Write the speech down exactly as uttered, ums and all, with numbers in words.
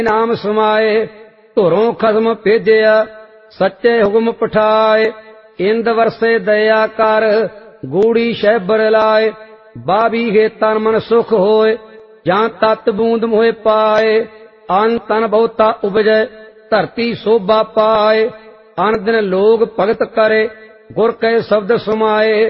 नाम समाए धुरों खसम भेजिया सच्चे हुक्म पठाए इंद वरसे दया कर गूड़ी शैबर लाए बाबी हे तन मन सुख होए जां तत बूंद मोहे पाए अन तन बहुता उपजै धरती शोभा पाए अन दिन लोग भगत करे गुर के शब्द सुमाए